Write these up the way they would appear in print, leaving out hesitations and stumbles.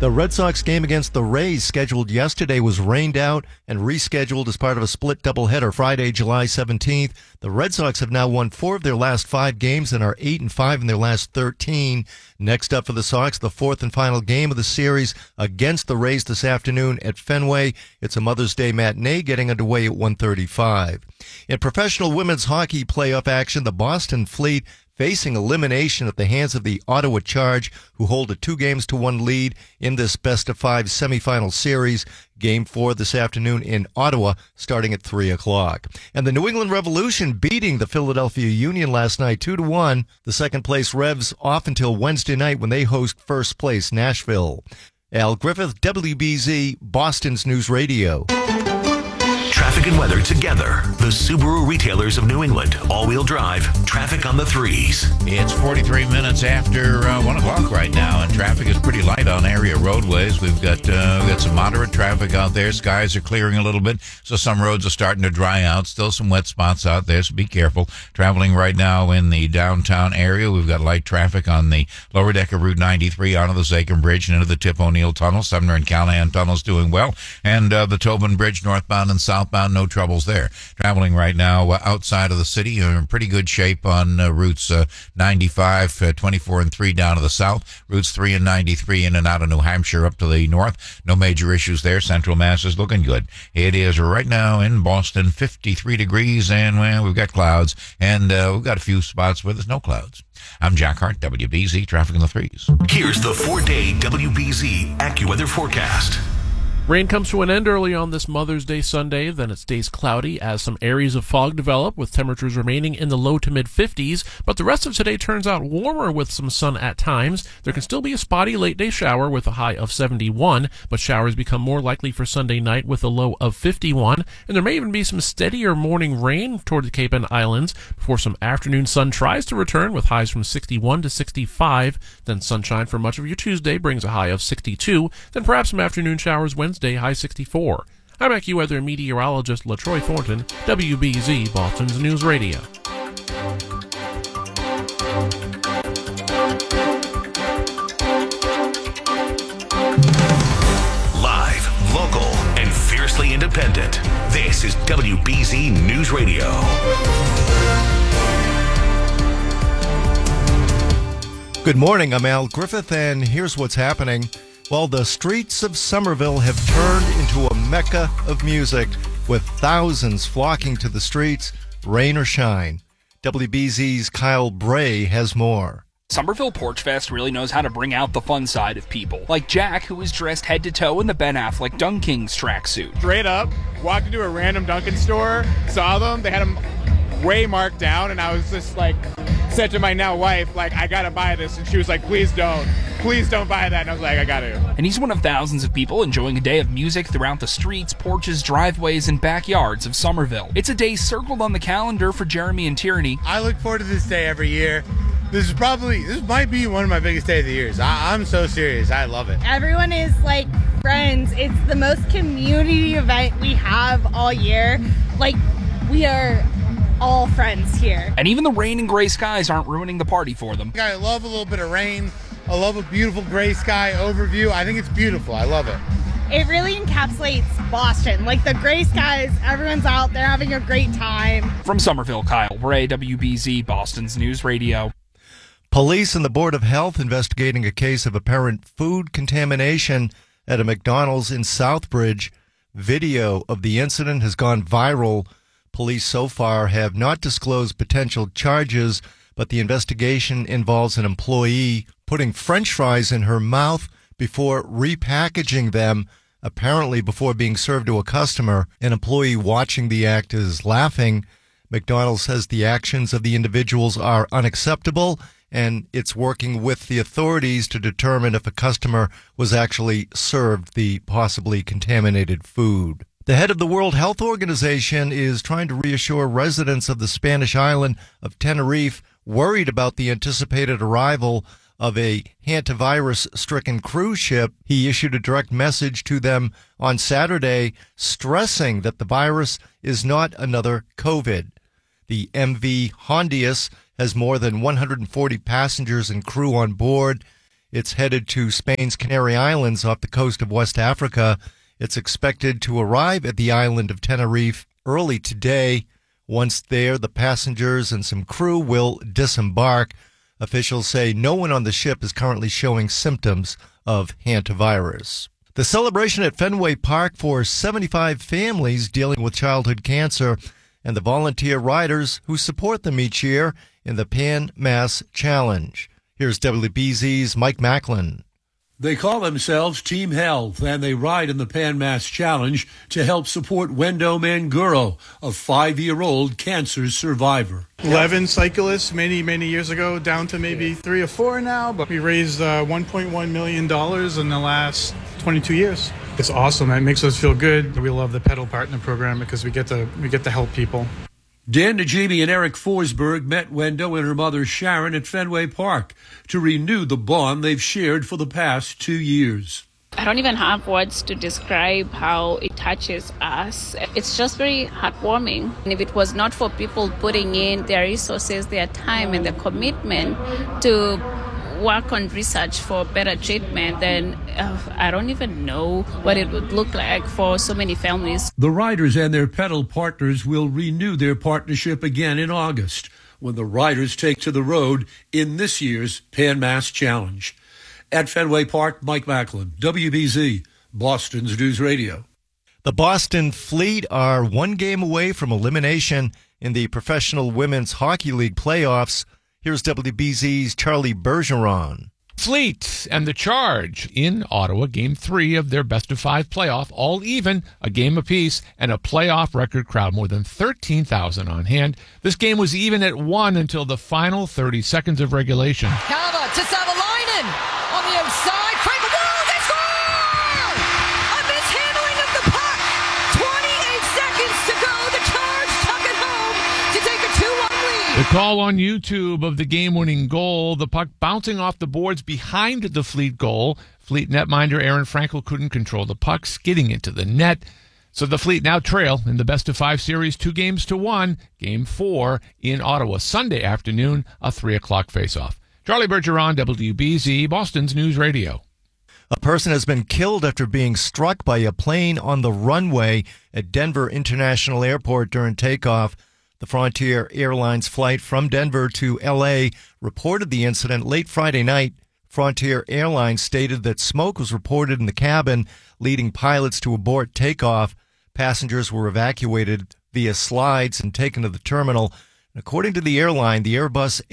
The Red Sox game against the Rays, scheduled yesterday, was rained out and rescheduled as part of a split doubleheader Friday, July 17th. The Red Sox have now won 4 of their last 5 games and are 8-5 in their last 13. Next up for the Sox, the 4th and final game of the series against the Rays this afternoon at Fenway. It's a Mother's Day matinee getting underway at 1:35. In professional women's hockey playoff action, the Boston Fleet facing elimination at the hands of the Ottawa Charge, who hold a 2-1 lead in this best-of-5 semifinal series. Game 4 this afternoon in Ottawa, starting at 3 o'clock. And the New England Revolution beating the Philadelphia Union last night 2-1. The second-place Revs off until Wednesday night when they host first-place Nashville. Al Griffith, WBZ, Boston's News Radio. Traffic and weather together. The Subaru retailers of New England. All-wheel drive. Traffic on the 3s. It's 43 minutes after 1 o'clock right now, and traffic is pretty light on area roadways. We've got some moderate traffic out there. Skies are clearing a little bit, so some roads are starting to dry out. Still some wet spots out there, so be careful. Traveling right now in the downtown area, we've got light traffic on the lower deck of Route 93 onto the Zakim Bridge and into the Tip O'Neill Tunnel. Sumner and Callahan Tunnels doing well, and the Tobin Bridge northbound and southbound, no troubles there. Traveling right now outside of the city, you're in pretty good shape on routes 95, 24, and 3 down to the south. Routes 3 and 93 in and out of New Hampshire up to the north. No major issues there. Central Mass is looking good. It is right now in Boston 53 degrees, and well, we've got clouds, and we've got a few spots where there's no clouds. I'm Jack Hart, WBZ, Traffic in the 3s. Here's the 4-day WBZ AccuWeather forecast. Rain comes to an end early on this Mother's Day Sunday, then it stays cloudy as some areas of fog develop, with temperatures remaining in the low to mid-50s, but the rest of today turns out warmer with some sun at times. There can still be a spotty late-day shower with a high of 71, but showers become more likely for Sunday night with a low of 51, and there may even be some steadier morning rain toward the Cape and Islands before some afternoon sun tries to return with highs from 61 to 65. Then sunshine for much of your Tuesday brings a high of 62, then perhaps some afternoon showers Wednesday, high 64. I'm AccuWeather meteorologist LaTroy Thornton, WBZ, Boston's News Radio. Live, local, and fiercely independent. This is WBZ News Radio. Good morning, I'm Al Griffith, and here's what's happening. Well, the streets of Somerville have turned into a mecca of music, with thousands flocking to the streets, rain or shine. WBZ's Kyle Bray has more. Somerville Porch Fest really knows how to bring out the fun side of people. Like Jack, who was dressed head to toe in the Ben Affleck Dunk Kings tracksuit. Straight up, walked into a random Dunkin' store, saw them, they had them way marked down, and I was just like, said to my now wife, like, I gotta buy this, and she was like, please don't buy that, and I was like, I gotta. And he's one of thousands of people enjoying a day of music throughout the streets, porches, driveways, and backyards of Somerville. It's a day circled on the calendar for Jeremy and Tierney. I look forward to this day every year. This might be one of my biggest days of the years. I'm so serious. I love it. Everyone is like friends. It's the most community event we have all year. Like, we are all friends here. And even the rain and gray skies aren't ruining the party for them. I love a little bit of rain. I love a beautiful gray sky overview. I think it's beautiful. I love it. It really encapsulates Boston. Like, the gray skies, everyone's out there having a great time. From Somerville, Kyle Bray, WBZ, Boston's News Radio. Police and the Board of Health investigating a case of apparent food contamination at a McDonald's in Southbridge. Video of the incident has gone viral. Police so far have not disclosed potential charges, but the investigation involves an employee putting French fries in her mouth before repackaging them, apparently before being served to a customer. An employee watching the act is laughing. McDonald's says the actions of the individuals are unacceptable, and it's working with the authorities to determine if a customer was actually served the possibly contaminated food. The head of the World Health Organization is trying to reassure residents of the Spanish island of Tenerife worried about the anticipated arrival of a hantavirus-stricken cruise ship. He issued a direct message to them on Saturday, stressing that the virus is not another COVID. The MV Hondius has more than 140 passengers and crew on board. It's headed to Spain's Canary Islands off the coast of West Africa. It's expected to arrive at the island of Tenerife early today. Once there, the passengers and some crew will disembark. Officials say no one on the ship is currently showing symptoms of hantavirus. The celebration at Fenway Park for 75 families dealing with childhood cancer and the volunteer riders who support them each year in the Pan Mass Challenge. Here's WBZ's Mike Macklin. They call themselves Team Health, and they ride in the Pan Mass Challenge to help support Wendo Manguro, a 5-year-old cancer survivor. 11 cyclists many years ago, down to maybe 3 or 4 now, but we raised $1.1 million in the last 22 years. It's awesome. It makes us feel good. We love the Pedal Partner Program because we get to help people. Dan Najimi and Eric Forsberg met Wendo and her mother Sharon at Fenway Park to renew the bond they've shared for the past 2 years. I don't even have words to describe how it touches us. It's just very heartwarming. And if it was not for people putting in their resources, their time, and their commitment to work on research for better treatment, then I don't even know what it would look like for so many families. The riders and their pedal partners will renew their partnership again in August when the riders take to the road in this year's Pan Mass Challenge. At Fenway Park, Mike Macklin, WBZ, Boston's News Radio. The Boston Fleet are 1 game away from elimination in the Professional Women's Hockey League playoffs. Here's WBZ's Charlie Bergeron. Fleet and the Charge in Ottawa, Game 3 of their best-of-5 playoff, all even, a game apiece, and a playoff record crowd, more than 13,000 on hand. This game was even at 1 until the final 30 seconds of regulation. Carver to Savalainen on the outside. Frank, whoa, they score! A mishandling of the puck. 28 seconds to go. The Charge tuck it home to take a 2-1 lead. The call on YouTube of the game-winning goal, the puck bouncing off the boards behind the Fleet goal. Fleet netminder Aaron Frankel couldn't control the puck, skidding into the net. So the Fleet now trail in the best-of-5 series 2-1, Game 4 in Ottawa, Sunday afternoon, a 3 o'clock face-off. Charlie Bergeron, WBZ, Boston's News Radio. A person has been killed after being struck by a plane on the runway at Denver International Airport during takeoff. The Frontier Airlines flight from Denver to L.A. reported the incident late Friday night. Frontier Airlines stated that smoke was reported in the cabin, leading pilots to abort takeoff. Passengers were evacuated via slides and taken to the terminal. According to the airline, the Airbus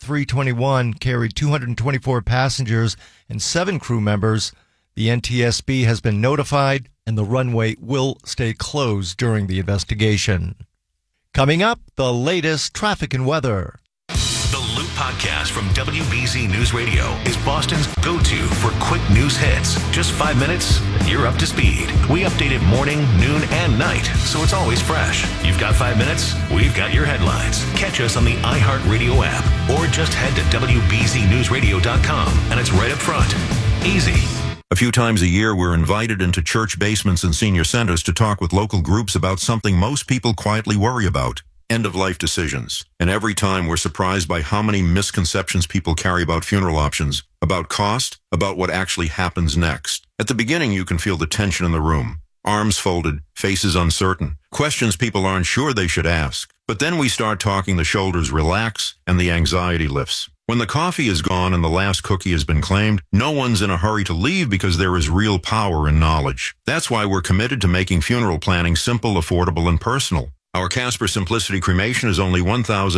A321 carried 224 passengers and 7 crew members. The NTSB has been notified, and the runway will stay closed during the investigation. Coming up, the latest traffic and weather. The Loop Podcast from WBZ News Radio is Boston's go-to for quick news hits. Just 5 minutes, and you're up to speed. We update it morning, noon, and night, so it's always fresh. You've got 5 minutes, we've got your headlines. Catch us on the iHeartRadio app, or just head to WBZNewsRadio.com, and it's right up front. Easy. A few times a year, we're invited into church basements and senior centers to talk with local groups about something most people quietly worry about: end-of-life decisions. And every time we're surprised by how many misconceptions people carry about funeral options, about cost, about what actually happens next. At the beginning, you can feel the tension in the room. Arms folded, faces uncertain, questions people aren't sure they should ask. But then we start talking, the shoulders relax, and the anxiety lifts. When the coffee is gone and the last cookie has been claimed, no one's in a hurry to leave because there is real power in knowledge. That's why we're committed to making funeral planning simple, affordable, and personal. Our Casper Simplicity cremation is only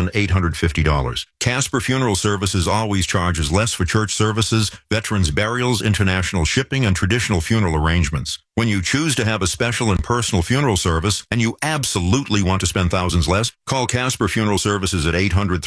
$1,850. Casper Funeral Services always charges less for church services, veterans burials, international shipping, and traditional funeral arrangements. When you choose to have a special and personal funeral service, and you absolutely want to spend thousands less, call Casper Funeral Services at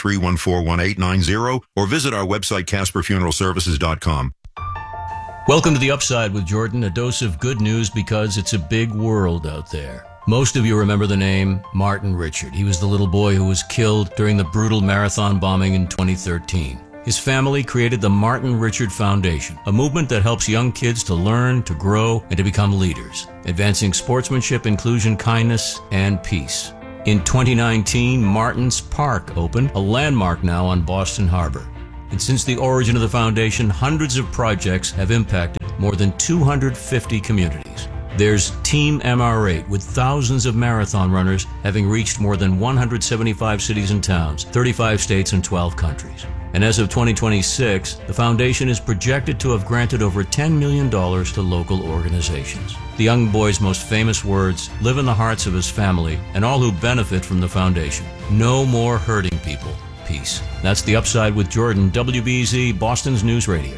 800-314-1890 or visit our website, CasperFuneralServices.com. Welcome to The Upside with Jordan, a dose of good news because it's a big world out there. Most of you remember the name Martin Richard. He was the little boy who was killed during the brutal marathon bombing in 2013. His family created the Martin Richard Foundation, a movement that helps young kids to learn, to grow, and to become leaders, advancing sportsmanship, inclusion, kindness, and peace. In 2019, Martin's Park opened, a landmark now on Boston Harbor. And since the origin of the foundation, hundreds of projects have impacted more than 250 communities. There's Team MR8, with thousands of marathon runners having reached more than 175 cities and towns, 35 states and 12 countries. And as of 2026, the foundation is projected to have granted over $10 million to local organizations. The young boy's most famous words live in the hearts of his family and all who benefit from the foundation. No more hurting people. Peace. That's The Upside with Jordan, WBZ, Boston's News Radio.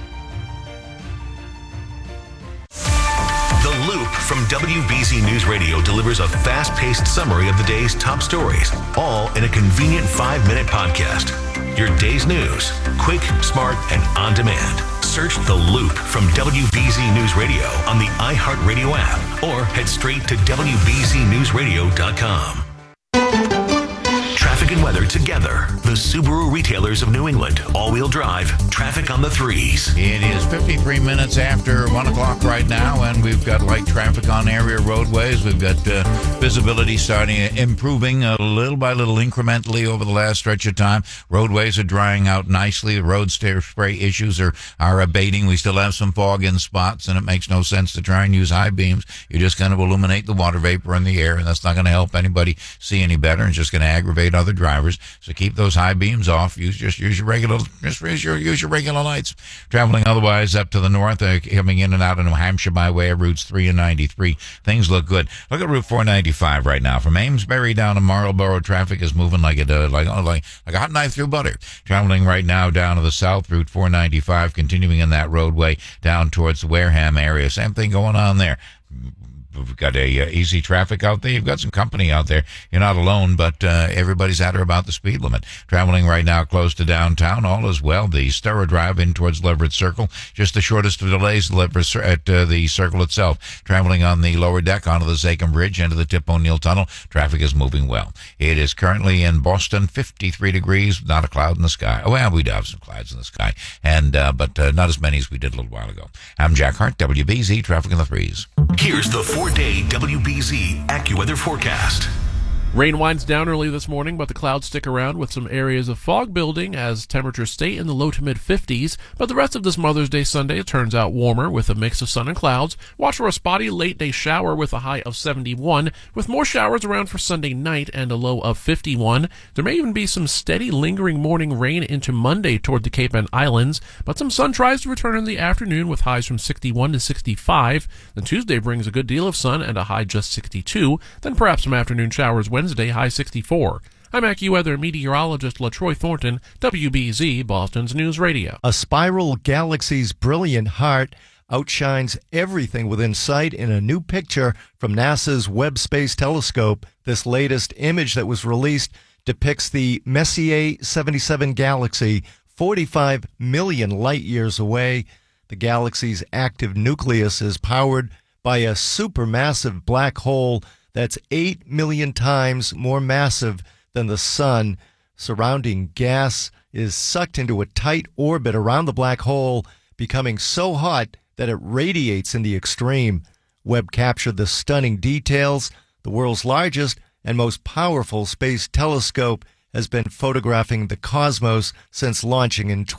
The Loop from WBZ News Radio delivers a fast-paced summary of the day's top stories, all in a convenient 5-minute podcast. Your day's news, quick, smart, and on demand. Search The Loop from WBZ News Radio on the iHeartRadio app or head straight to WBZNewsRadio.com. Traffic and weather together. The Subaru retailers of New England. All-wheel drive. Traffic on the 3s. It is 53 minutes after 1 o'clock right now, and we've got light traffic on area roadways. We've got visibility starting improving little by little, incrementally over the last stretch of time. Roadways are drying out nicely. The road spray issues are abating. We still have some fog in spots, and it makes no sense to try and use high beams. You're just going to illuminate the water vapor in the air, and that's not going to help anybody see any better. It's just going to aggravate other drivers. So keep those high beams off. Use your regular lights. Traveling otherwise up to the north, coming in and out of New Hampshire by way of routes 3 and 93. Things look good. Look at Route 495 right now. From Amesbury down to Marlborough, traffic is moving like a hot knife through butter. Traveling right now down to the south, Route 495, continuing in that roadway down towards the Wareham area. Same thing going on there. We've got easy traffic out there. You've got some company out there. You're not alone, but everybody's at or about the speed limit. Traveling right now close to downtown, all is well. The Sturrow Drive in towards Leverett Circle, just the shortest of delays at the circle itself. Traveling on the lower deck onto the Zakim Bridge into the Tip O'Neill Tunnel, traffic is moving well. It is currently in Boston, 53 degrees, not a cloud in the sky. Oh, well, we do have some clouds in the sky, but not as many as we did a little while ago. I'm Jack Hart, WBZ, traffic in the 3s. Here's the 4-day WBZ AccuWeather forecast. Rain winds down early this morning, but the clouds stick around with some areas of fog building as temperatures stay in the low to mid-50s. But the rest of this Mother's Day Sunday, it turns out warmer with a mix of sun and clouds. Watch for a spotty late-day shower with a high of 71, with more showers around for Sunday night and a low of 51. There may even be some steady, lingering morning rain into Monday toward the Cape and Islands, but some sun tries to return in the afternoon with highs from 61 to 65. Then Tuesday brings a good deal of sun and a high just 62. Then perhaps some afternoon showers Wednesday, high 64. I'm AccuWeather meteorologist LaTroy Thornton, WBZ, Boston's News Radio. A spiral galaxy's brilliant heart outshines everything within sight in a new picture from NASA's Webb Space Telescope. This latest image that was released depicts the Messier 77 galaxy, 45 million light years away. The galaxy's active nucleus is powered by a supermassive black hole that's 8 million times more massive than the sun. Surrounding gas is sucked into a tight orbit around the black hole, becoming so hot that it radiates in the extreme. Webb captured the stunning details. The world's largest and most powerful space telescope has been photographing the cosmos since launching in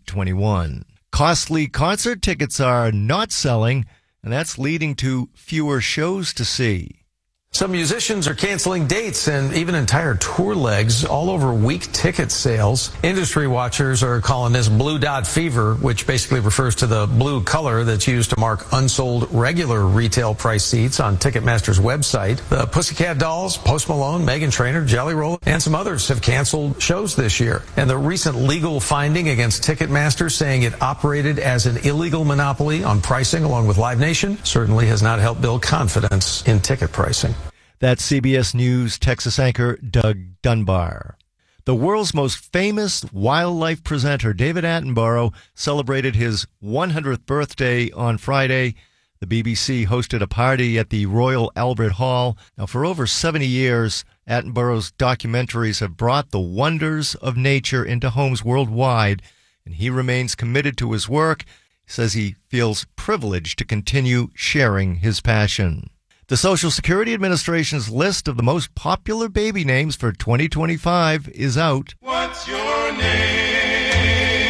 2021. Costly concert tickets are not selling, and that's leading to fewer shows to see. Some musicians are canceling dates and even entire tour legs all over weak ticket sales. Industry watchers are calling this blue dot fever, which basically refers to the blue color that's used to mark unsold regular retail price seats on Ticketmaster's website. The Pussycat Dolls, Post Malone, Meghan Trainor, Jelly Roll, and some others have canceled shows this year. And the recent legal finding against Ticketmaster saying it operated as an illegal monopoly on pricing along with Live Nation certainly has not helped build confidence in ticket pricing. That's CBS News Texas anchor Doug Dunbar. The world's most famous wildlife presenter, David Attenborough, celebrated his 100th birthday on Friday. The BBC hosted a party at the Royal Albert Hall. Now, for over 70 years, Attenborough's documentaries have brought the wonders of nature into homes worldwide, and he remains committed to his work. He says he feels privileged to continue sharing his passion. The Social Security Administration's list of the most popular baby names for 2025 is out. What's your name?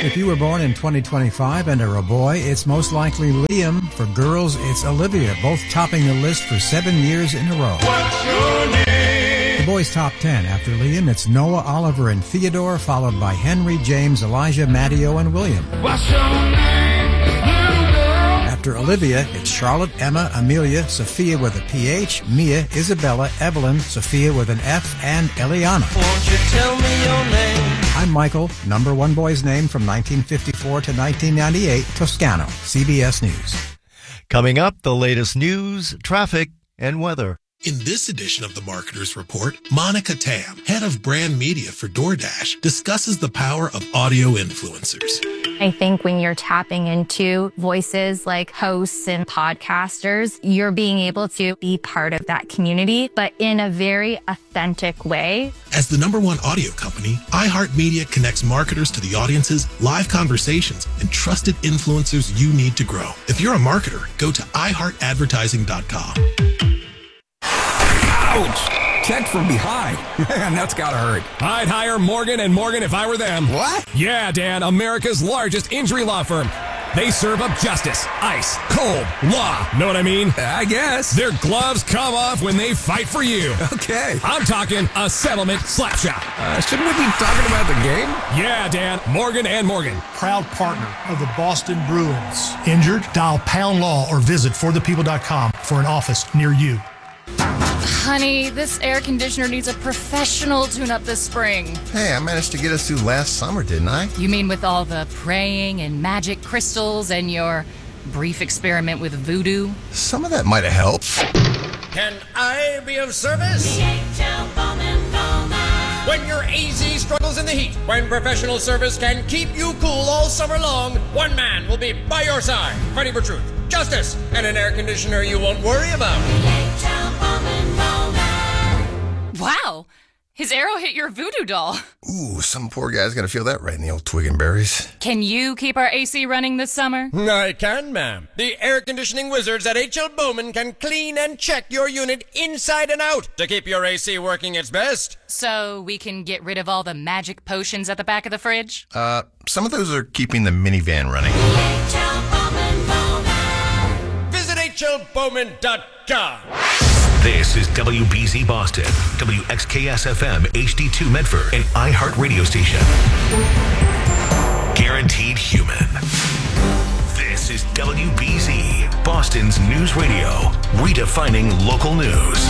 If you were born in 2025 and are a boy, it's most likely Liam. For girls, it's Olivia, both topping the list for 7 years in a row. What's your name? The boys' top 10. After Liam, it's Noah, Oliver, and Theodore, followed by Henry, James, Elijah, Matteo, and William. What's your name, little girl? After Olivia, it's Charlotte, Emma, Amelia, Sophia with a PH, Mia, Isabella, Evelyn, Sophia with an F, and Eliana. Won't you tell me your name? I'm Michael, number one boy's name from 1954 to 1998, Toscano, CBS News. Coming up, the latest news, traffic, and weather. In this edition of the Marketer's Report, Monica Tam, head of brand media for DoorDash, discusses the power of audio influencers. I think when you're tapping into voices like hosts and podcasters, you're being able to be part of that community, but in a very authentic way. As the #1 audio company, iHeartMedia connects marketers to the audiences, live conversations, and trusted influencers you need to grow. If you're a marketer, go to iHeartAdvertising.com. Ouch! Checked from behind. Man, that's gotta hurt. I'd hire Morgan & Morgan if I were them. What? Yeah, Dan, America's largest injury law firm. They serve up justice, ice, cold, law. Know what I mean? I guess. Their gloves come off when they fight for you. Okay. I'm talking a settlement slap shot. Shouldn't we be talking about the game? Yeah, Dan, Morgan & Morgan. Proud partner of the Boston Bruins. Injured? Dial Pound Law or visit forthepeople.com for an office near you. Honey, this air conditioner needs a professional tune-up this spring. Hey, I managed to get us through last summer, didn't I? You mean with all the praying and magic crystals and your brief experiment with voodoo? Some of that might have helped. Can I be of service? When your AC struggles in the heat, when professional service can keep you cool all summer long, one man will be by your side, fighting for truth, justice, and an air conditioner you won't worry about. Wow! His arrow hit your voodoo doll. Ooh, some poor guy's gonna feel that right in the old twig and berries. Can you keep our AC running this summer? I can, ma'am. The air conditioning wizards at H.L. Bowman can clean and check your unit inside and out to keep your AC working its best. So we can get rid of all the magic potions at the back of the fridge? Some of those are keeping the minivan running. Visit hlbowman.com. This is WBZ Boston, WXKS-FM HD2 Medford, and iHeart Radio Station. Guaranteed human. This is WBZ, Boston's news radio, redefining local news.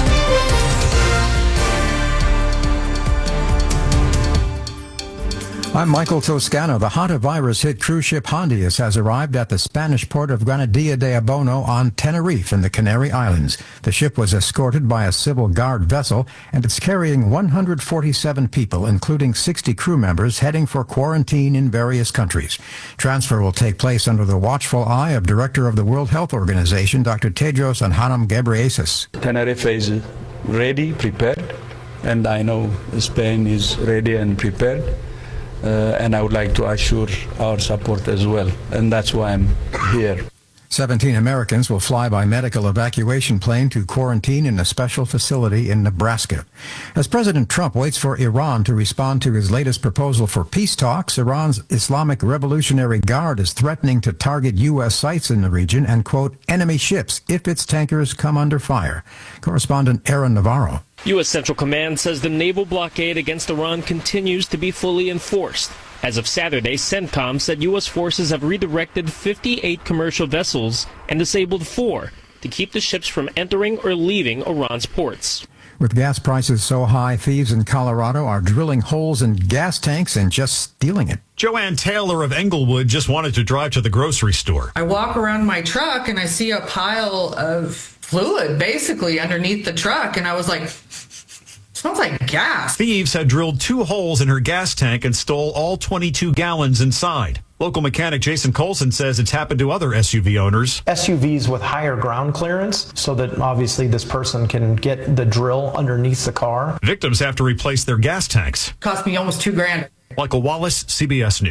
I'm Michael Toscano. The hantavirus-hit cruise ship Hondius has arrived at the Spanish port of Granadilla de Abono on Tenerife in the Canary Islands. The ship was escorted by a civil guard vessel, and it's carrying 147 people, including 60 crew members, heading for quarantine in various countries. Transfer will take place under the watchful eye of Director of the World Health Organization, Dr. Tedros Adhanom Ghebreyesus. Tenerife is ready, prepared, and I know Spain is ready and prepared. And I would like to assure our support as well. And that's why I'm here. 17 Americans will fly by medical evacuation plane to quarantine in a special facility in Nebraska. As President Trump waits for Iran to respond to his latest proposal for peace talks, Iran's Islamic Revolutionary Guard is threatening to target U.S. sites in the region and, quote, enemy ships if its tankers come under fire. Correspondent Aaron Navarro. U.S. Central Command says the naval blockade against Iran continues to be fully enforced. As of Saturday, CENTCOM said U.S. forces have redirected 58 commercial vessels and disabled 4 to keep the ships from entering or leaving Iran's ports. With gas prices so high, thieves in Colorado are drilling holes in gas tanks and just stealing it. Joanne Taylor of Englewood just wanted to drive to the grocery store. I walk around my truck and I see a pile of fluid basically underneath the truck, and I was like, smells like gas. Thieves had drilled 2 holes in her gas tank and stole all 22 gallons inside. Local mechanic Jason Colson says it's happened to other SUV owners. SUVs with higher ground clearance so that obviously this person can get the drill underneath the car. Victims have to replace their gas tanks. Cost me almost $2,000. Michael Wallace, CBS News.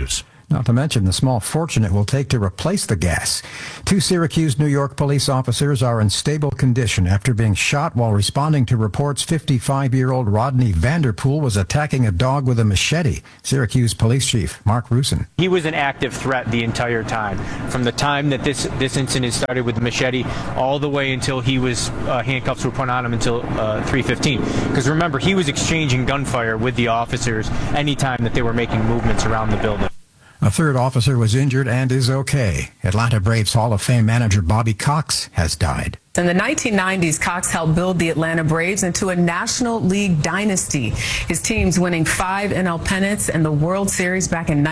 not to mention the small fortune it will take to replace the gas. 2 Syracuse, New York police officers are in stable condition after being shot while responding to reports 55-year-old Rodney Vanderpool was attacking a dog with a machete. Syracuse Police Chief Mark Rusin. He was an active threat the entire time, from the time that this incident started with the machete all the way until he was handcuffs were put on him until 3:15. Because remember, he was exchanging gunfire with the officers anytime that they were making movements around the building. A third officer was injured and is okay. Atlanta Braves Hall of Fame manager Bobby Cox has died. In the 1990s, Cox helped build the Atlanta Braves into a National League dynasty. His teams winning 5 NL pennants and the World Series back in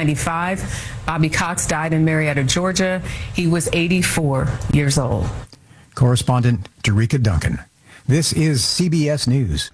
1995. Bobby Cox died in Marietta, Georgia. He was 84 years old. Correspondent Jerika Duncan. This is CBS News.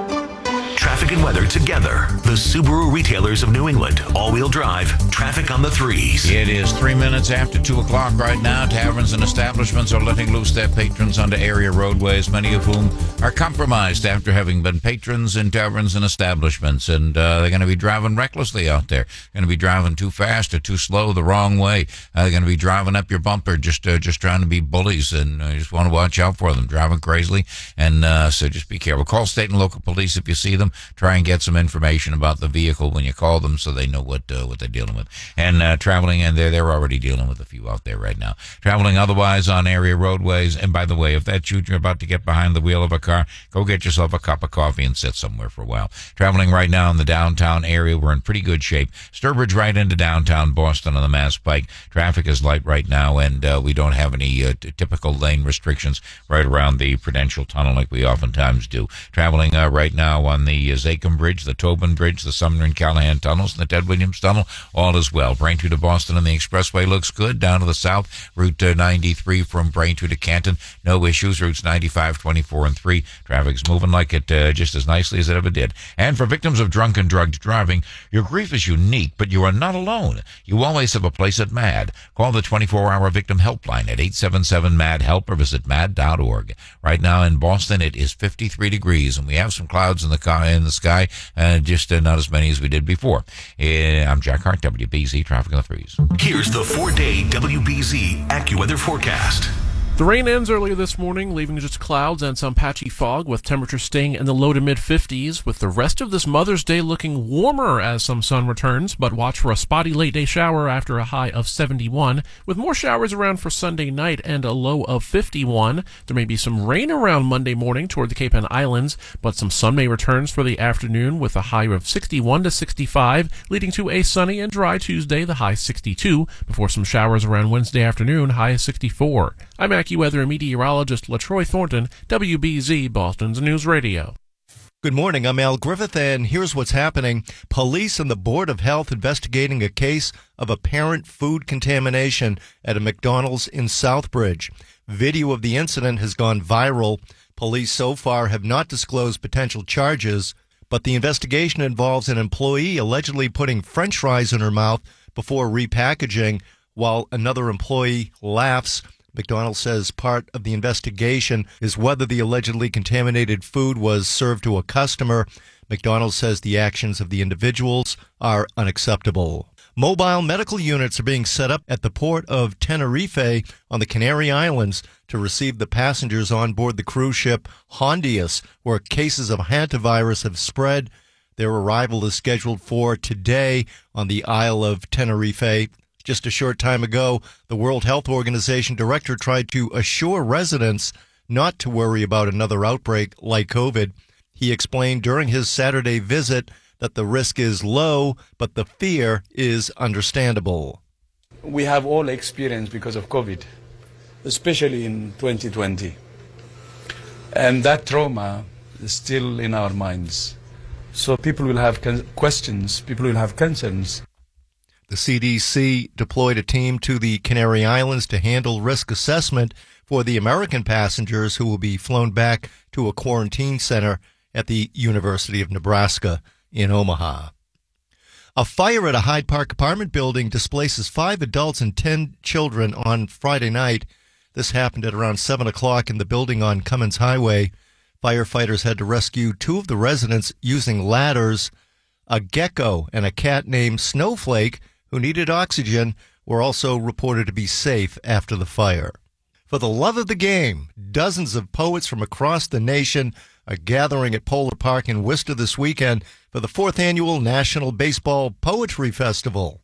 Traffic and weather together. The Subaru retailers of New England. All-wheel drive. Traffic on the 3s. It is 3 minutes after 2 o'clock right now. Taverns and establishments are letting loose their patrons onto area roadways, many of whom are compromised after having been patrons in taverns and establishments. And they're going to be driving recklessly out there. Going to be driving too fast or too slow the wrong way. They're going to be driving up your bumper just trying to be bullies, and you just want to watch out for them. Driving crazily, and so just be careful. Call state and local police if you see them. Try and get some information about the vehicle when you call them so they know what they're dealing with. And traveling, and they're already dealing with a few out there right now. Traveling otherwise on area roadways. And by the way, if that's you, you're about to get behind the wheel of a car, go get yourself a cup of coffee and sit somewhere for a while. Traveling right now in the downtown area, we're in pretty good shape. Sturbridge right into downtown Boston on the Mass Pike. Traffic is light right now, and we don't have any typical lane restrictions right around the Prudential Tunnel like we oftentimes do. Traveling right now on the Zachem Bridge, the Tobin Bridge, the Sumner and Callahan Tunnels, and the Ted Williams Tunnel, all is well. Braintree to Boston and the Expressway looks good. Down to the south, Route 93 from Braintree to Canton, no issues. Routes 95, 24, and 3. Traffic's moving like it just as nicely as it ever did. And for victims of drunk and drugged driving, your grief is unique, but you are not alone. You always have a place at MAD. Call the 24-hour victim helpline at 877-MAD-HELP or visit mad.org. Right now in Boston, it is 53 degrees, and we have some clouds in the sky, just not as many as we did before. I'm Jack Hart, WBZ Traffic on the 3s. Here's the 4-day WBZ AccuWeather forecast. The rain ends earlier this morning, leaving just clouds and some patchy fog, with temperatures staying in the low to mid-50s, with the rest of this Mother's Day looking warmer as some sun returns, but watch for a spotty late-day shower after a high of 71, with more showers around for Sunday night and a low of 51. There may be some rain around Monday morning toward the Cape and Islands, but some sun may return for the afternoon with a high of 61 to 65, leading to a sunny and dry Tuesday, the high 62, before some showers around Wednesday afternoon, high 64. I'm AccuWeather meteorologist LaTroy Thornton, WBZ Boston's News Radio. Good morning, I'm Al Griffith, and here's what's happening. Police and the Board of Health investigating a case of apparent food contamination at a McDonald's in Southbridge. Video of the incident has gone viral. Police so far have not disclosed potential charges, but the investigation involves an employee allegedly putting French fries in her mouth before repackaging while another employee laughs. McDonald's says part of the investigation is whether the allegedly contaminated food was served to a customer. McDonald's says the actions of the individuals are unacceptable. Mobile medical units are being set up at the port of Tenerife on the Canary Islands to receive the passengers on board the cruise ship Hondias, where cases of hantavirus have spread. Their arrival is scheduled for today on the Isle of Tenerife. Just a short time ago, the World Health Organization director tried to assure residents not to worry about another outbreak like COVID. He explained during his Saturday visit that the risk is low, but the fear is understandable. We have all experienced because of COVID, especially in 2020. And that trauma is still in our minds. So people will have questions, people will have concerns. The CDC deployed a team to the Canary Islands to handle risk assessment for the American passengers who will be flown back to a quarantine center at the University of Nebraska in Omaha. A fire at a Hyde Park apartment building displaces 5 adults and 10 children on Friday night. This happened at around 7 o'clock in the building on Cummins Highway. Firefighters had to rescue 2 of the residents using ladders. A gecko and a cat named Snowflake who needed oxygen were also reported to be safe after the fire. For the love of the game, dozens of poets from across the nation are gathering at Polar Park in Worcester this weekend for the 4th annual National Baseball Poetry Festival.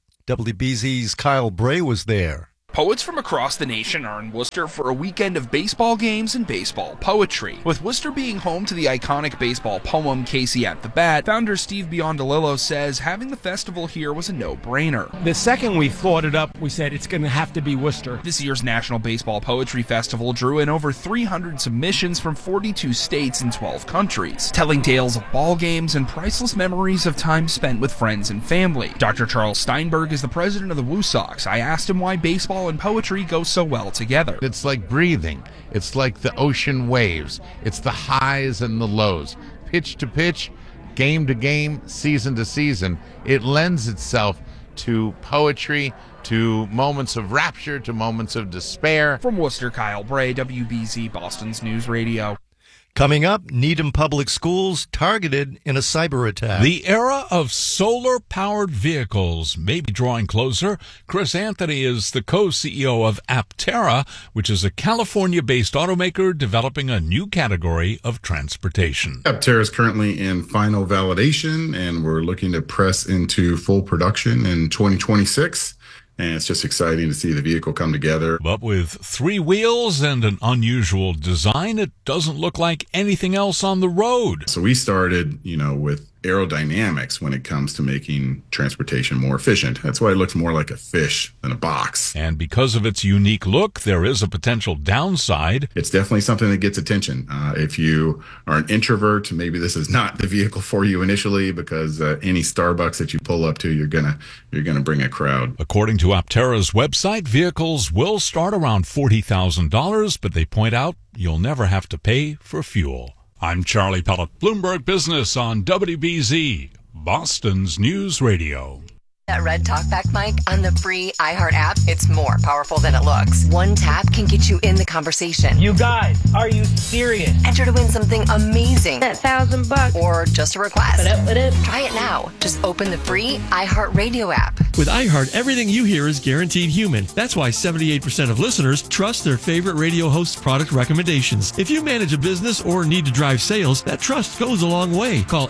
WBZ's Kyle Bray was there. Poets from across the nation are in Worcester for a weekend of baseball games and baseball poetry. With Worcester being home to the iconic baseball poem Casey at the Bat, founder Steve Biondolillo says having the festival here was a no-brainer. The second we thought it up, we said it's going to have to be Worcester. This year's National Baseball Poetry Festival drew in over 300 submissions from 42 states and 12 countries, telling tales of ball games and priceless memories of time spent with friends and family. Dr. Charles Steinberg is the president of the Woo Sox. I asked him why baseball and poetry go so well together. It's like breathing. It's like the ocean waves. It's the highs and the lows. Pitch to pitch, game to game, season to season. It lends itself to poetry, to moments of rapture, to moments of despair. From Worcester, Kyle Bray, WBZ, Boston's News Radio. Coming up, Needham Public Schools targeted in a cyber attack. The era of solar-powered vehicles may be drawing closer. Chris Anthony is the co-CEO of Aptera, which is a California-based automaker developing a new category of transportation. Aptera is currently in final validation, and we're looking to press into full production in 2026. And it's just exciting to see the vehicle come together. But with 3 wheels and an unusual design, it doesn't look like anything else on the road. So we started, with aerodynamics when it comes to making transportation more efficient. That's why it looks more like a fish than a box. And because of its unique look, there is a potential downside. It's definitely something that gets attention. If you are an introvert, maybe this is not the vehicle for you initially, because any Starbucks that you pull up to, you're gonna bring a crowd. According to Aptera's website, vehicles will start around $40,000, but they point out you'll never have to pay for fuel. I'm Charlie Pellet, Bloomberg Business on WBZ, Boston's News Radio. That red talkback mic on the free iHeart app, it's more powerful than it looks. One tap can get you in the conversation. You guys, are you serious? Enter to win something amazing. That $1,000. Or just a request. Ba-da-ba-da. Try it now. Just open the free iHeart Radio app. With iHeart, everything you hear is guaranteed human. That's why 78% of listeners trust their favorite radio host's product recommendations. If you manage a business or need to drive sales, that trust goes a long way. Call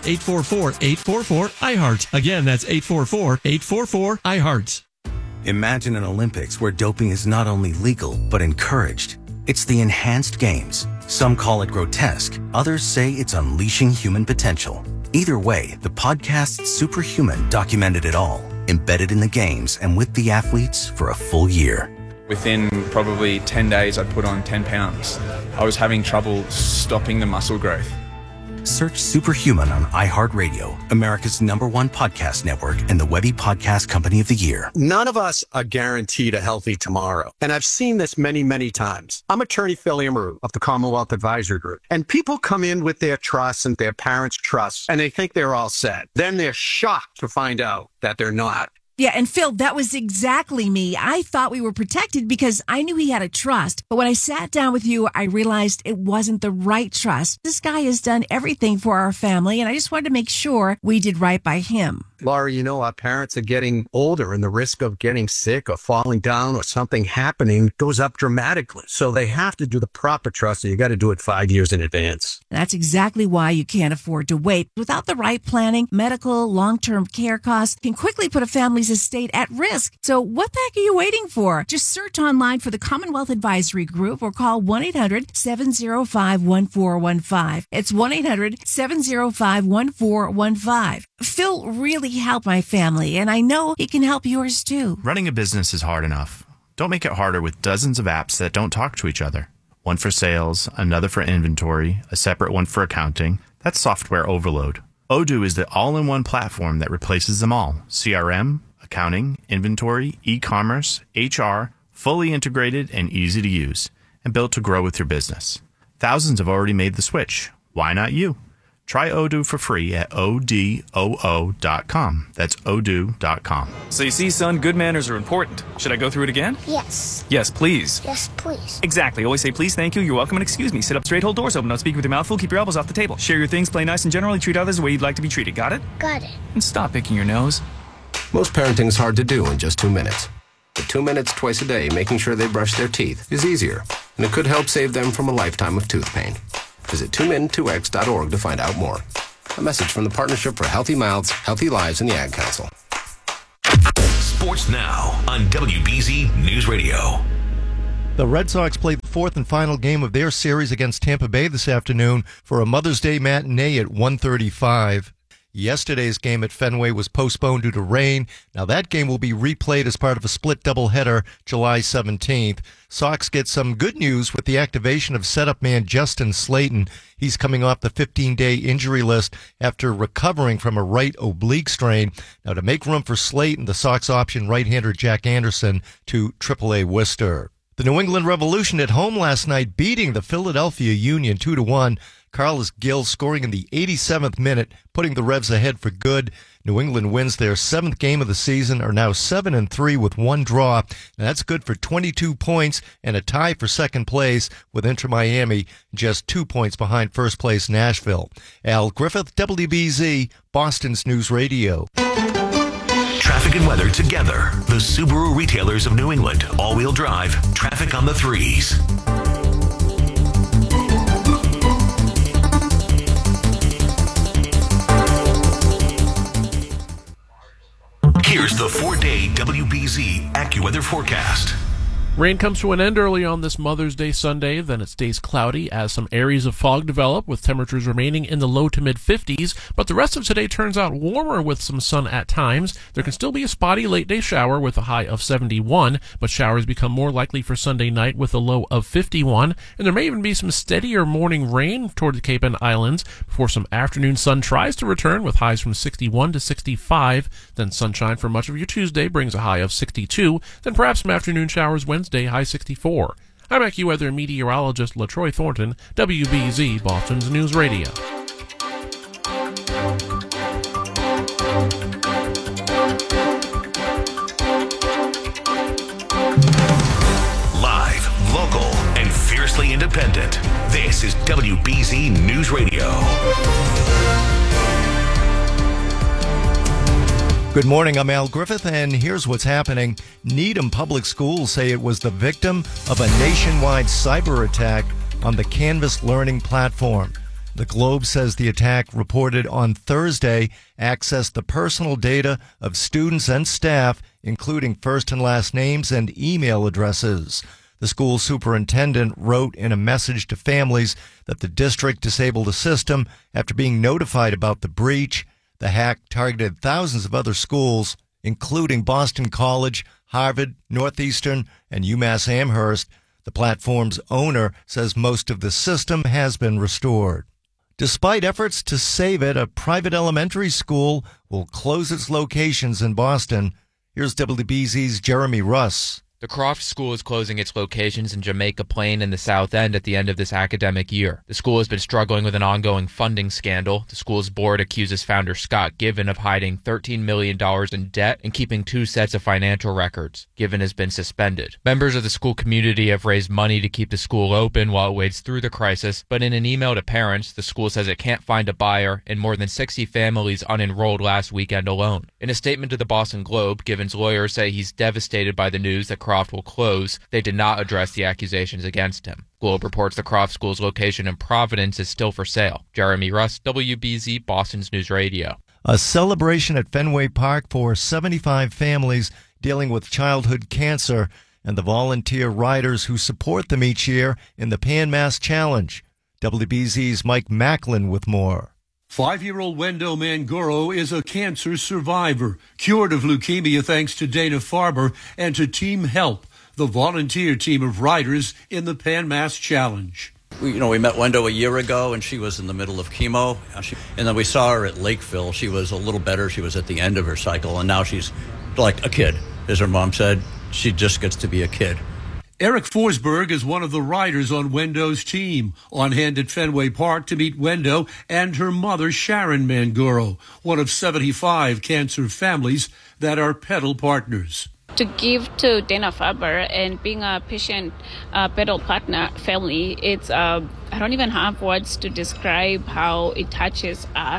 844-844-iHeart. Again, that's 844-844-iHeart. Imagine an Olympics where doping is not only legal, but encouraged. It's the enhanced games. Some call it grotesque. Others say it's unleashing human potential. Either way, the podcast Superhuman documented it all, embedded in the games and with the athletes for a full year. Within probably 10 days, I put on 10 pounds. I was having trouble stopping the muscle growth. Search Superhuman on iHeartRadio, America's #1 podcast network and the Webby Podcast Company of the Year. None of us are guaranteed a healthy tomorrow. And I've seen this many, many times. I'm attorney Phil Amaru of the Commonwealth Advisory Group. And people come in with their trusts and their parents' trusts, and they think they're all set. Then they're shocked to find out that they're not. Yeah, and Phil, that was exactly me. I thought we were protected because I knew he had a trust. But when I sat down with you, I realized it wasn't the right trust. This guy has done everything for our family, and I just wanted to make sure we did right by him. Laura, our parents are getting older, and the risk of getting sick or falling down or something happening goes up dramatically. So they have to do the proper trust, and you got to do it 5 years in advance. That's exactly why you can't afford to wait. Without the right planning, medical, long-term care costs can quickly put a family's estate at risk. So what the heck are you waiting for? Just search online for the Commonwealth Advisory Group or call 1-800-705-1415. It's 1-800-705-1415. Phil really helped my family, and I know he can help yours too. Running a business is hard enough. Don't make it harder with dozens of apps that don't talk to each other. One for sales, another for inventory, a separate one for accounting. That's software overload. Odoo is the all-in-one platform that replaces them all. CRM, accounting, inventory, e-commerce, HR, fully integrated and easy to use, and built to grow with your business. Thousands have already made the switch. Why not you? Try Odoo for free at odoo.com. That's odoo.com. So you see, son, good manners are important. Should I go through it again? Yes. Yes, please. Yes, please. Exactly. Always say please, thank you, you're welcome, and excuse me. Sit up straight, hold doors open, don't speak with your mouth full, keep your elbows off the table. Share your things, play nice, and generally treat others the way you'd like to be treated. Got it? Got it. And stop picking your nose. Most parenting's hard to do in just 2 minutes. But 2 minutes twice a day making sure they brush their teeth is easier, and it could help save them from a lifetime of tooth pain. Visit 2min2x.org to find out more. A message from the Partnership for Healthy Mouths, Healthy Lives, and the Ad Council. Sports Now on WBZ News Radio. The Red Sox played the fourth and final game of their series against Tampa Bay this afternoon for a Mother's Day matinee at 1:35. Yesterday's game at Fenway was postponed due to rain. Now that game will be replayed as part of a split doubleheader July 17th. Sox get some good news with the activation of setup man Justin Slayton. He's coming off the 15-day injury list after recovering from a right oblique strain. Now to make room for Slayton, the Sox option right-hander Jack Anderson to AAA Worcester. The New England Revolution at home last night beating the Philadelphia Union 2-1. Carlos Gil scoring in the 87th minute, putting the Revs ahead for good. New England wins their 7th game of the season, are now 7-3 with 1 draw. And that's good for 22 points and a tie for second place with Inter Miami just 2 points behind first place Nashville. Al Griffith, WBZ, Boston's News Radio. Traffic and weather together. The Subaru retailers of New England. All-wheel drive. Traffic on the 3s. Here's the 4-day WBZ AccuWeather forecast. Rain comes to an end early on this Mother's Day Sunday, then it stays cloudy as some areas of fog develop with temperatures remaining in the low to mid-50s, but the rest of today turns out warmer with some sun at times. There can still be a spotty late-day shower with a high of 71, but showers become more likely for Sunday night with a low of 51, and there may even be some steadier morning rain toward the Cape and Islands before some afternoon sun tries to return with highs from 61 to 65. Then sunshine for much of your Tuesday brings a high of 62, then perhaps some afternoon showers Wednesday, high 64. I'm AccuWeather meteorologist LaTroy Thornton, WBZ Boston's News Radio. Live, local, and fiercely independent. This is WBZ News Radio. Good morning, I'm Al Griffith, and here's what's happening. Needham Public Schools say it was the victim of a nationwide cyber attack on the Canvas Learning platform. The Globe says the attack, reported on Thursday, accessed the personal data of students and staff, including first and last names and email addresses. The school superintendent wrote in a message to families that the district disabled the system after being notified about the breach. The hack targeted thousands of other schools, including Boston College, Harvard, Northeastern, and UMass Amherst. The platform's owner says most of the system has been restored. Despite efforts to save it, a private elementary school will close its locations in Boston. Here's WBZ's Jeremy Russ. The Croft School is closing its locations in Jamaica Plain and the South End at the end of this academic year. The school has been struggling with an ongoing funding scandal. The school's board accuses founder Scott Given of hiding $13 million in debt and keeping 2 sets of financial records. Given has been suspended. Members of the school community have raised money to keep the school open while it wades through the crisis, but in an email to parents, the school says it can't find a buyer and more than 60 families unenrolled last weekend alone. In a statement to the Boston Globe, Given's lawyers say he's devastated by the news that Croft will close. They did not address the accusations against him. Globe reports the Croft School's location in Providence is still for sale. Jeremy Russ, WBZ, Boston's News Radio. A celebration at Fenway Park for 75 families dealing with childhood cancer and the volunteer riders who support them each year in the Pan Mass Challenge. WBZ's Mike Macklin with more. 5-year-old Wendo Mangoro is a cancer survivor, cured of leukemia thanks to Dana-Farber and to Team Help, the volunteer team of riders in the Pan Mass Challenge. We met Wendo a year ago, and she was in the middle of chemo. And then we saw her at Lakeville. She was a little better. She was at the end of her cycle, and now she's like a kid. As her mom said, she just gets to be a kid. Eric Forsberg is one of the riders on Wendo's team, on hand at Fenway Park to meet Wendo and her mother, Sharon Mangoro, one of 75 cancer families that are pedal partners. To give to Dana-Farber and being a patient pedal partner family, it's I don't even have words to describe how it touches us.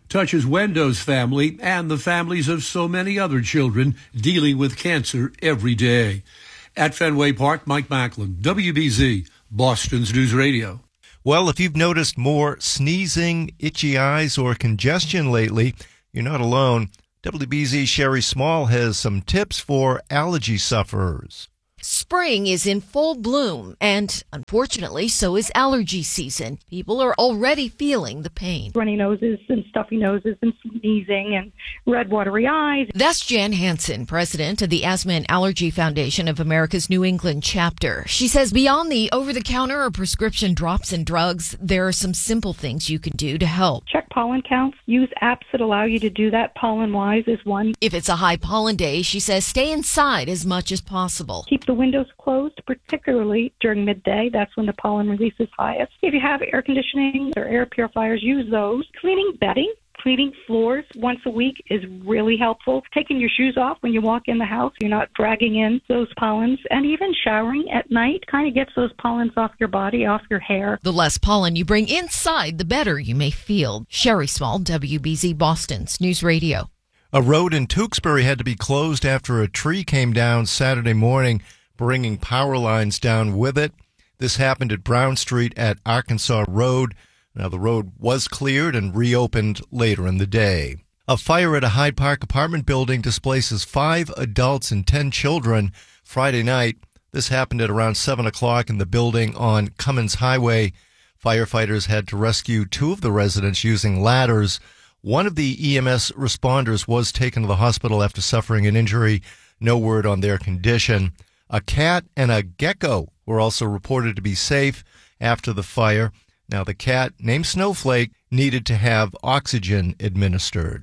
touches Wendo's family and the families of so many other children dealing with cancer every day. At Fenway Park, Mike Macklin, WBZ, Boston's News Radio. Well, if you've noticed more sneezing, itchy eyes, or congestion lately, you're not alone. WBZ's Sherry Small has some tips for allergy sufferers. Spring is in full bloom, and unfortunately, so is allergy season. People are already feeling the pain. Runny noses and stuffy noses and sneezing and red watery eyes. That's Jan Hansen, president of the Asthma and Allergy Foundation of America's New England chapter. She says beyond the over-the-counter or prescription drops and drugs, there are some simple things you can do to help. Check pollen counts. Use apps that allow you to do that. Pollen-Wise is one. If it's a high pollen day, she says stay inside as much as possible. Keep the windows closed, particularly during midday. That's when the pollen release is highest. If you have air conditioning or air purifiers, use those. Cleaning bedding, cleaning floors once a week is really helpful. Taking your shoes off when you walk in the house, you're not dragging in those pollens. And even showering at night kind of gets those pollens off your body, off your hair. The less pollen you bring inside, the better you may feel. Sherry Small, WBZ Boston's News Radio. A road in Tewksbury had to be closed after a tree came down Saturday morning, bringing power lines down with it. This happened at Brown Street at Arkansas Road. Now, the road was cleared and reopened later in the day. A fire at a Hyde Park apartment building displaces 5 adults and 10 children Friday night. This happened at around 7 o'clock in the building on Cummins Highway. Firefighters had to rescue 2 of the residents using ladders. One of the EMS responders was taken to the hospital after suffering an injury. No word on their condition. A cat and a gecko were also reported to be safe after the fire. Now, the cat, named Snowflake, needed to have oxygen administered.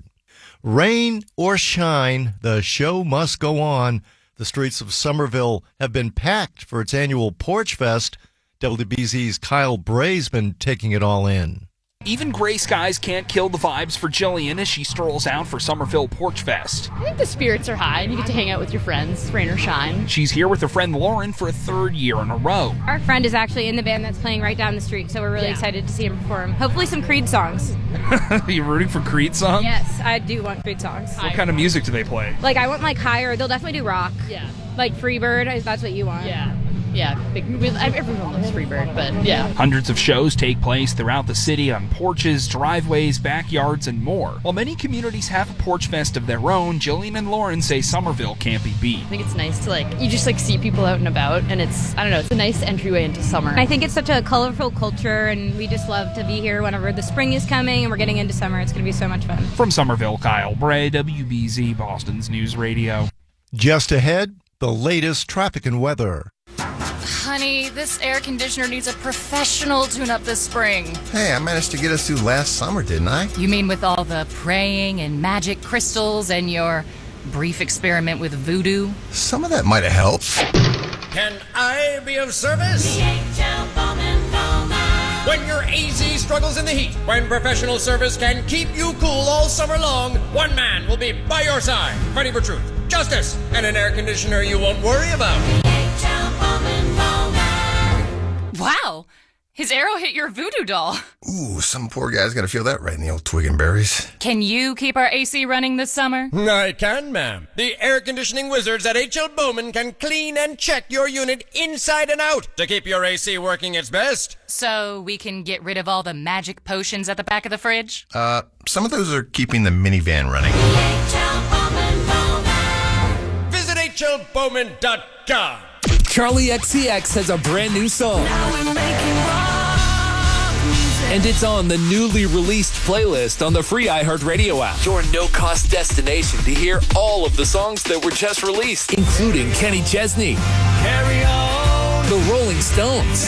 Rain or shine, the show must go on. The streets of Somerville have been packed for its annual Porch Fest. WBZ's Kyle Bray's been taking it all in. Even gray skies can't kill the vibes for Jillian as she strolls out for Somerville Porch Fest. I think the spirits are high and you get to hang out with your friends, rain or shine. She's here with her friend Lauren for a 3rd year in a row. Our friend is actually in the band that's playing right down the street, so we're really excited to see him perform. Hopefully some Creed songs. Are you rooting for Creed songs? Yes, I do want Creed songs. What kind of music do they play? Like, I want like higher, they'll definitely do rock. Yeah. Like Freebird, that's what you want. Yeah. Yeah, everyone loves Freebird, but yeah. Hundreds of shows take place throughout the city on porches, driveways, backyards, and more. While many communities have a Porch Fest of their own, Jillian and Lauren say Somerville can't be beat. I think it's nice to you just see people out and about, and it's a nice entryway into summer. I think it's such a colorful culture, and we just love to be here whenever the spring is coming and we're getting into summer. It's going to be so much fun. From Somerville, Kyle Bray, WBZ Boston's News Radio. Just ahead, the latest traffic and weather. Honey, this air conditioner needs a professional tune-up this spring. Hey, I managed to get us through last summer, didn't I? You mean with all the praying and magic crystals and your brief experiment with voodoo? Some of that might have helped. Can I be of service? When your AC struggles in the heat, when professional service can keep you cool all summer long, one man will be by your side, fighting for truth, justice, and an air conditioner you won't worry about. Wow! His arrow hit your voodoo doll. Ooh, some poor guy's got to feel that right in the old twig and berries. Can you keep our AC running this summer? I can, ma'am. The air conditioning wizards at H.L. Bowman can clean and check your unit inside and out to keep your AC working its best. So we can get rid of all the magic potions at the back of the fridge? Some of those are keeping the minivan running. Visit hlbowman.com. Charlie XCX has a brand new song. And it's on the newly released playlist on the free iHeartRadio app. Your no-cost destination to hear all of the songs that were just released, including Kenny Chesney, The Rolling Stones,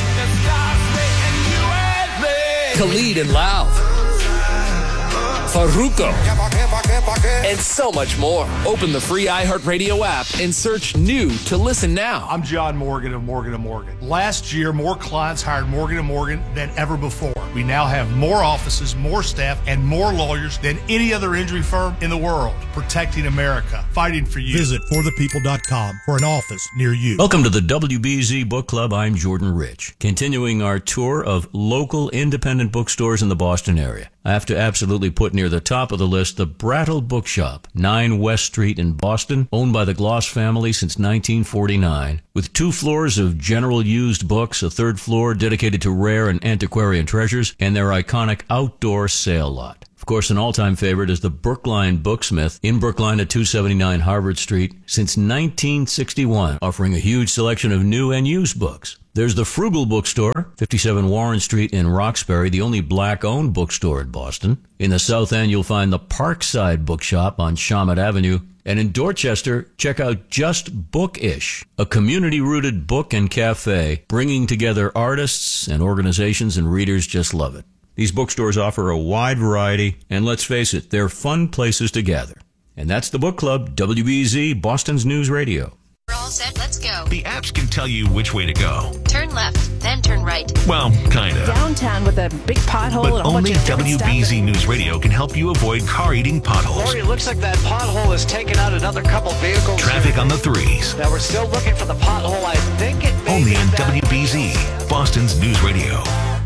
Khalid and Lauv, Farruko, and so much more. Open the free iHeartRadio app and search new to listen now. I'm John Morgan of Morgan & Morgan. Last year, more clients hired Morgan & Morgan than ever before. We now have more offices, more staff, and more lawyers than any other injury firm in the world, protecting America, fighting for you. Visit forthepeople.com for an office near you. Welcome to the WBZ Book Club. I'm Jordan Rich, continuing our tour of local independent bookstores in the Boston area. I have to absolutely put near the top of the list the Brattle Bookshop, 9 West Street in Boston, owned by the Gloss family since 1949. With 2 floors of general used books, a 3rd floor dedicated to rare and antiquarian treasures, and their iconic outdoor sale lot. Of course, an all-time favorite is the Brookline Booksmith in Brookline at 279 Harvard Street since 1961, offering a huge selection of new and used books. There's the Frugal Bookstore, 57 Warren Street in Roxbury, the only black-owned bookstore in Boston. In the South End, you'll find the Parkside Bookshop on Shawmut Avenue. And in Dorchester, check out Just Bookish, a community-rooted book and cafe, bringing together artists and organizations, and readers just love it. These bookstores offer a wide variety, and let's face it, they're fun places to gather. And that's the Book Club, WBZ, Boston's News Radio. We're all set, let's go. The apps can tell you which way to go. Turn left, then turn right. Well, kind of. Downtown with a big pothole But and a whole only bunch of WBZ News Radio can help you avoid car-eating potholes. Lori, it looks like that pothole has taken out another couple vehicles. Traffic on the 3s. Now, we're still looking for the pothole. I think it may Only be on that WBZ, Boston's News Radio.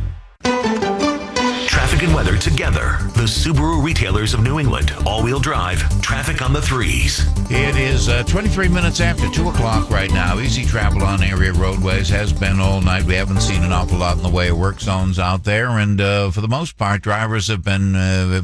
Traffic and weather together. The Subaru retailers of New England. All-wheel drive. Traffic on the 3s. It is 23 minutes after 2 o'clock right now. Easy travel on area roadways has been all night. We haven't seen an awful lot in the way of work zones out there. And for the most part, drivers have been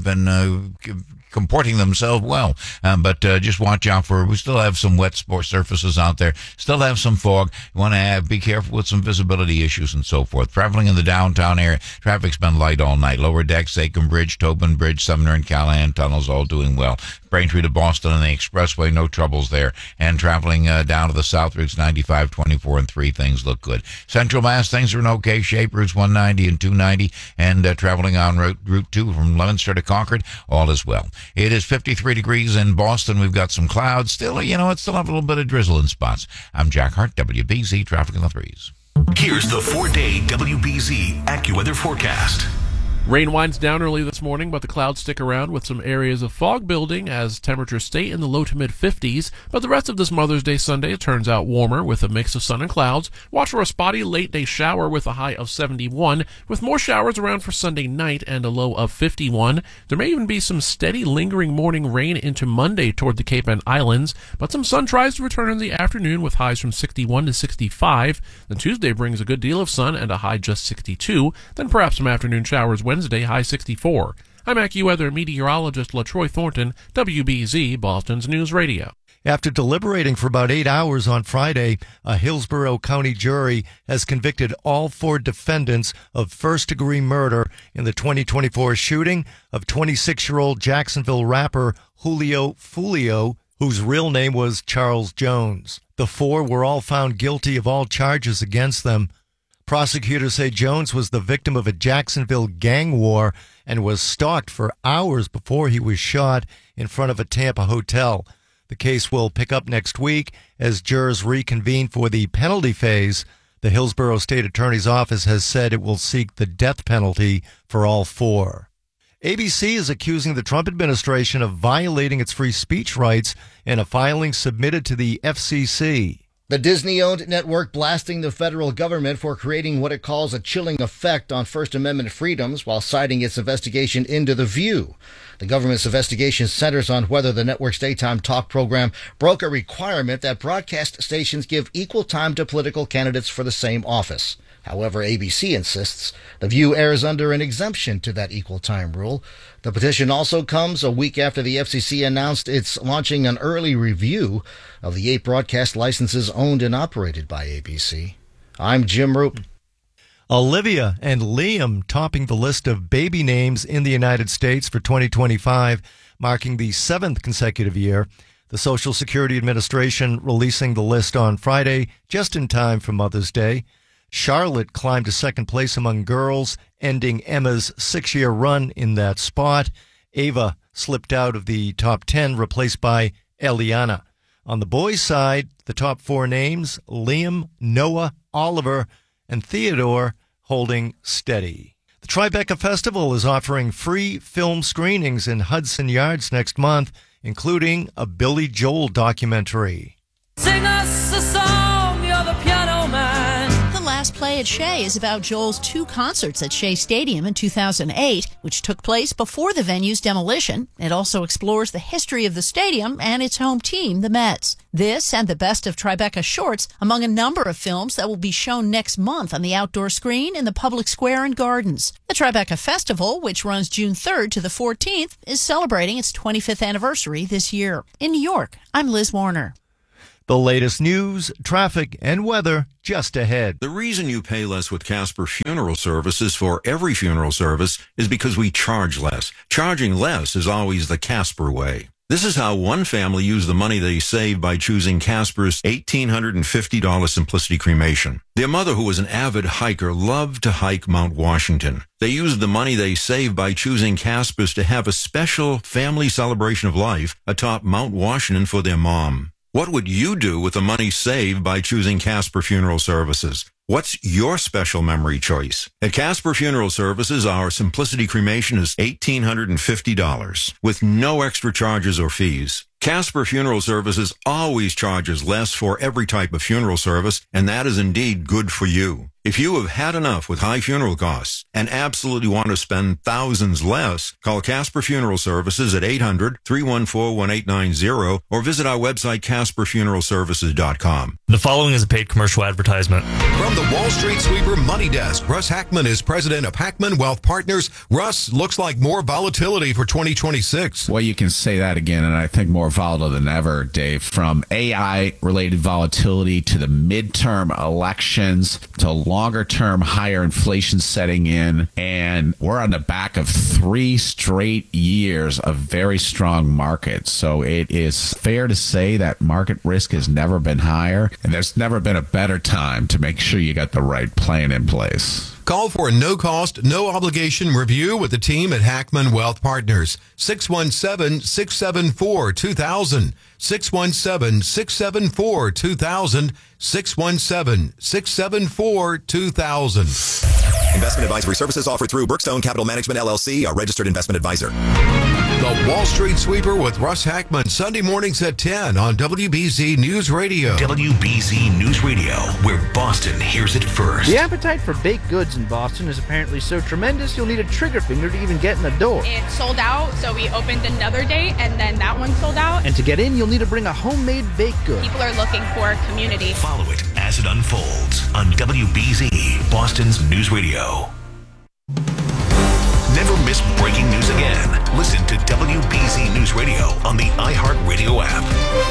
comporting themselves well. But just watch out for, we still have some wet surfaces out there, still have some fog. You want to be careful with some visibility issues and so forth. Traveling in the downtown area, traffic's been light all night. Lower decks, Aiken Bridge, Tobin Bridge, Sumner and Callahan tunnels all doing well. Braintree to Boston and the Expressway, no troubles there. And traveling down to the south routes, 95, 24, and 3, things look good. Central Mass, things are in okay shape. Routes 190 and 290, and traveling on Route 2 from Leominster to Concord, all is well. It is 53 degrees in Boston. We've got some clouds. Still, it still have a little bit of drizzle in spots. I'm Jack Hart, WBZ, Traffic in the 3s. Here's the 4-day WBZ AccuWeather forecast. Rain winds down early this morning, but the clouds stick around with some areas of fog building as temperatures stay in the low to mid-50s. But the rest of this Mother's Day Sunday, it turns out warmer with a mix of sun and clouds. Watch for a spotty late-day shower with a high of 71, with more showers around for Sunday night and a low of 51. There may even be some steady lingering morning rain into Monday toward the Cape and Islands, but some sun tries to return in the afternoon with highs from 61 to 65. Then Tuesday brings a good deal of sun and a high just 62. Then perhaps some afternoon showers Wednesday, high 64. I'm AccuWeather meteorologist LaTroy Thornton, WBZ, Boston's News Radio. After deliberating for about 8 hours on Friday, a Hillsborough County jury has convicted all 4 defendants of first-degree murder in the 2024 shooting of 26-year-old Jacksonville rapper Julio Fulio, whose real name was Charles Jones. The 4 were all found guilty of all charges against them. Prosecutors say Jones was the victim of a Jacksonville gang war and was stalked for hours before he was shot in front of a Tampa hotel. The case will pick up next week as jurors reconvene for the penalty phase. The Hillsborough State Attorney's Office has said it will seek the death penalty for all 4. ABC is accusing the Trump administration of violating its free speech rights in a filing submitted to the FCC. The Disney-owned network blasting the federal government for creating what it calls a chilling effect on First Amendment freedoms while citing its investigation into The View. The government's investigation centers on whether the network's daytime talk program broke a requirement that broadcast stations give equal time to political candidates for the same office. However, ABC insists The View airs under an exemption to that equal time rule. The petition also comes a week after the FCC announced it's launching an early review of the 8 broadcast licenses owned and operated by ABC. I'm Jim Roop. Olivia and Liam topping the list of baby names in the United States for 2025, marking the 7th consecutive year. The Social Security Administration releasing the list on Friday, just in time for Mother's Day. Charlotte climbed to second place among girls, ending Emma's 6-year run in that spot. Ava slipped out of the top 10, replaced by Eliana. On the boys' side, the top 4 names, Liam, Noah, Oliver, and Theodore, holding steady. The Tribeca Festival is offering free film screenings in Hudson Yards next month, including a Billy Joel documentary. Sing us a song, you're the piano man. The last Press Play at Shea is about Joel's 2 concerts at Shea Stadium in 2008, which took place before the venue's demolition. It also explores the history of the stadium and its home team, the Mets. This and the Best of Tribeca shorts among a number of films that will be shown next month on the outdoor screen in the public square and gardens. The Tribeca Festival, which runs June 3rd to the 14th, is celebrating its 25th anniversary this year. In New York, I'm Liz Warner. The latest news, traffic, and weather just ahead. The reason you pay less with Casper Funeral Services for every funeral service is because we charge less. Charging less is always the Casper way. This is how one family used the money they saved by choosing Casper's $1,850 Simplicity Cremation. Their mother, who was an avid hiker, loved to hike Mount Washington. They used the money they saved by choosing Casper's to have a special family celebration of life atop Mount Washington for their mom. What would you do with the money saved by choosing Casper Funeral Services? What's your special memory choice? At Casper Funeral Services, our Simplicity Cremation is $1,850 with no extra charges or fees. Casper Funeral Services always charges less for every type of funeral service, and that is indeed good for you. If you have had enough with high funeral costs and absolutely want to spend thousands less, call Casper Funeral Services at 800-314-1890 or visit our website, CasperFuneralServices.com. The following is a paid commercial advertisement. From the Wall Street Sweeper Money Desk, Russ Hackman is president of Hackman Wealth Partners. Russ, looks like more volatility for 2026. Well, you can say that again, and I think more volatile than ever, Dave. From AI-related volatility to the midterm elections to longer-term higher inflation setting in, and we're on the back of 3 straight years of very strong markets. So it is fair to say that market risk has never been higher, and there's never been a better time to make sure you got the right plan in place. Call for a no-cost, no-obligation review with the team at Hackman Wealth Partners. 617-674-2000. 617-674-2000. 617-674-2000. Investment advisory services offered through Brookstone Capital Management, LLC, a registered investment advisor. The Wall Street Sweeper with Russ Hackman, Sunday mornings at 10 on WBZ News Radio. WBZ News Radio, where Boston hears it first. The appetite for baked goods in Boston is apparently so tremendous you'll need a trigger finger to even get in the door. It sold out, so we opened another date, and then that one sold out. And to get in, you'll need to bring a homemade baked good. People are looking for community. Follow it as it unfolds on WBZ, Boston's News Radio. Never miss breaking news again. Listen to WBZ News Radio on the iHeartRadio app.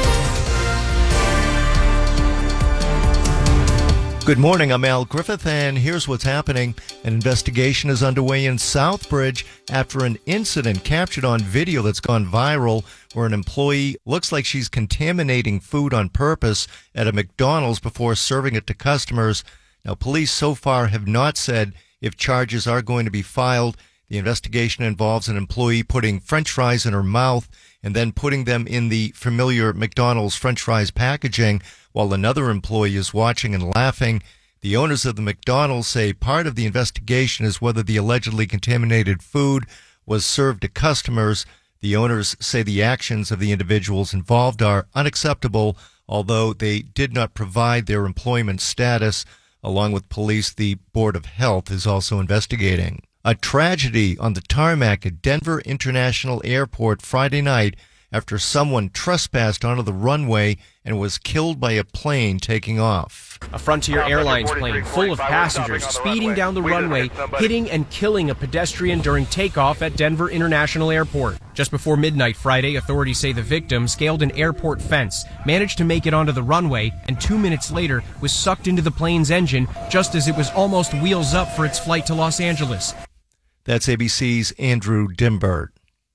Good morning, I'm Al Griffith, and here's what's happening. An investigation is underway in Southbridge after an incident captured on video that's gone viral where an employee looks like she's contaminating food on purpose at a McDonald's before serving it to customers. Now, police so far have not said if charges are going to be filed. The investigation involves an employee putting French fries in her mouth and then putting them in the familiar McDonald's French fries packaging while another employee is watching and laughing. The owners of the McDonald's say part of the investigation is whether the allegedly contaminated food was served to customers. The owners say the actions of the individuals involved are unacceptable, although they did not provide their employment status. Along with police, the Board of Health is also investigating. A tragedy on the tarmac at Denver International Airport Friday night after someone trespassed onto the runway and was killed by a plane taking off. A Frontier Airlines plane full of passengers speeding down the runway, hitting and killing a pedestrian during takeoff at Denver International Airport. Just before midnight Friday, authorities say the victim scaled an airport fence, managed to make it onto the runway, and 2 minutes later was sucked into the plane's engine just as it was almost wheels up for its flight to Los Angeles. That's ABC's Andrew Dimbert.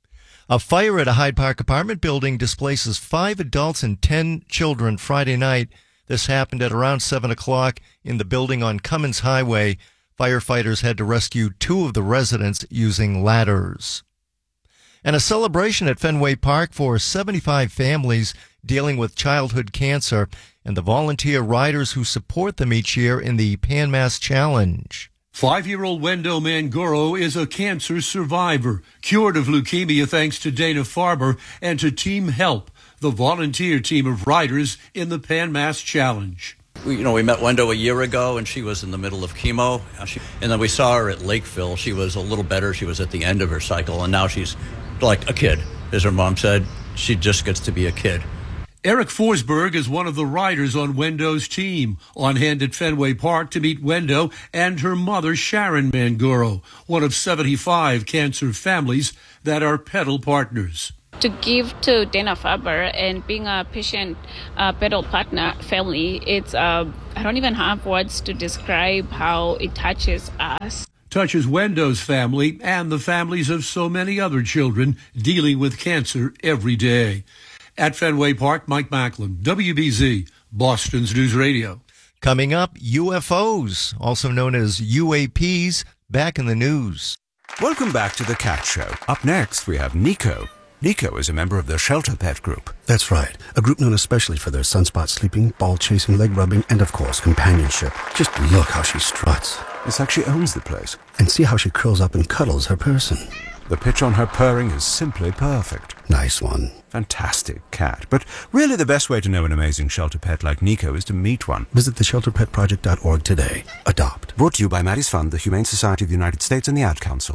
A fire at a Hyde Park apartment building displaces 5 adults and 10 children Friday night. This happened at around 7 o'clock in the building on Cummins Highway. Firefighters had to rescue 2 of the residents using ladders. And a celebration at Fenway Park for 75 families dealing with childhood cancer and the volunteer riders who support them each year in the Pan Mass Challenge. 5-year-old Wendo Manguro is a cancer survivor, cured of leukemia thanks to Dana Farber and to Team Help, the volunteer team of riders in the Pan Mass Challenge. We met Wendo a year ago, and she was in the middle of chemo. And then we saw her at Lakeville. She was a little better. She was at the end of her cycle, and now she's like a kid. As her mom said, she just gets to be a kid. Eric Forsberg is one of the riders on Wendo's team, on hand at Fenway Park to meet Wendo and her mother, Sharon Manguro, one of 75 cancer families that are pedal partners. To give to Dana-Farber and being a patient pedal partner family, it's I don't even have words to describe how it touches us. Touches Wendo's family and the families of so many other children dealing with cancer every day. At Fenway Park, Mike Macklin, WBZ, Boston's News Radio. Coming up, UFOs, also known as UAPs, back in the news. Welcome back to The Cat Show. Up next, we have Nico. Nico is a member of the Shelter Pet Group. That's right. A group known especially for their sunspot sleeping, ball chasing, leg rubbing, and of course, companionship. Just look how she struts. It's like she owns the place. And see how she curls up and cuddles her person. The pitch on her purring is simply perfect. Nice one. Fantastic cat. But really the best way to know an amazing shelter pet like Nico is to meet one. Visit theshelterpetproject.org today. Adopt. Brought to you by Maddie's Fund, the Humane Society of the United States, and the Ad Council.